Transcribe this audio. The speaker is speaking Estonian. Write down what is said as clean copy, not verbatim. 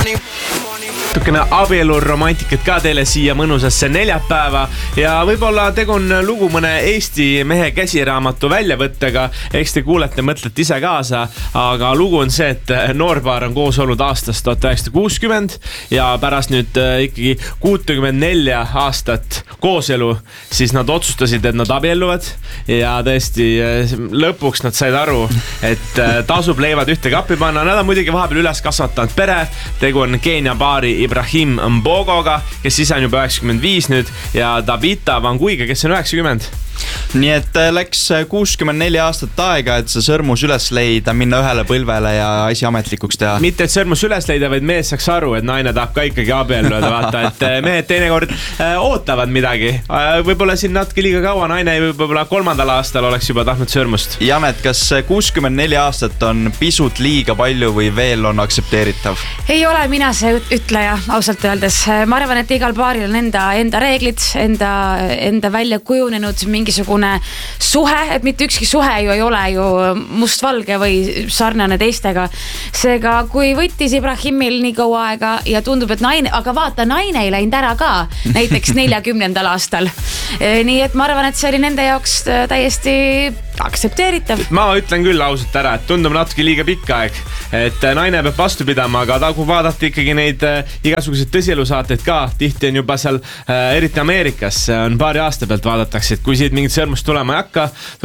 natukene abieluromantikat ka teile siia mõnusasse neljapäeva ja võib-olla tegu on lugu mõne Eesti mehe käsiraamatu väljavõttega, eks te kuulete, mõtlete ise kaasa, aga lugu on see, et noorpaar on koos olnud aastast 1960 ja pärast nüüd ikkagi 64 aastat kooselu, siis nad otsustasid, et nad abielluvad ja tõesti lõpuks nad said aru, et tasub leivad ühte kappi panna. Nad on muidugi vahepeal üles kasvatanud pere, tegu on Keenia paari Ibrahim Mbogoga, kes ise on juba 95 nüüd ja Davita Vanguiga, kes on 90. Nii et läks 64 aastat aega, et see sõrmus üles leida, minna ühele põlvele ja asi ametlikuks teha. Mitte et sõrmus üles leida, vaid mees saaks aru, et naine tahab ka ikkagi abielluda, vaata, et mehed teinekord ootavad midagi. Võib-olla siin natuke liiga kaua, naine võib-olla 3. aastal oleks juba tahtnud sõrmust. Janet, kas 64 aastat on pisut liiga palju või veel on aktsepteeritav? Ei ole mina see ütleja, ausalt öeldes. Ma arvan, et igal paaril on enda reeglid, enda välja kujunenud mingisugune suhe, et mitte ükski suhe ju ei ole ju mustvalge või sarnane teistega. Seega, kui võttis Ibrahimil nii kaua aega ja tundub, et aga vaata, naine ei läinud ära ka näiteks 40. aastal. Nii et ma arvan, et see oli nende jaoks täiesti aktsepteeritav. Ma ütlen küll ausalt ära, et tundub natuke liiga pikk aeg, et naine peab vastu pidama, aga kui vaadata ikkagi neid igasuguseid tõsielusaateid ka, tihti on juba seal, eriti Ameerikas, on paari aasta pealt vaadatakse, et kui siit mingit sõrmust tulema ei hakka,